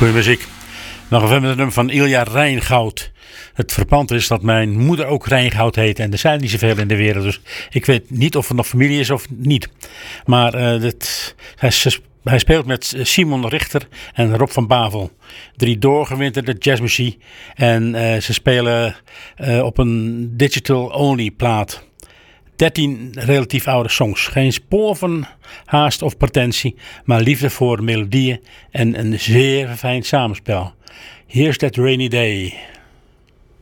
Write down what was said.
Goeie muziek. Nog even met een nummer van Ilja Rijngoud. Het verpand is dat mijn moeder ook Rijngoud heet. En er zijn niet zoveel in de wereld. Dus ik weet niet of het nog familie is of niet. Maar hij speelt met Simon Richter en Rob van Bavel. 3 doorgewinterde jazzmuziek. En ze spelen op een digital-only plaat. 13 relatief oude songs. Geen spoor van haast of pretentie, maar liefde voor melodieën en een zeer fijn samenspel. Here's That Rainy Day.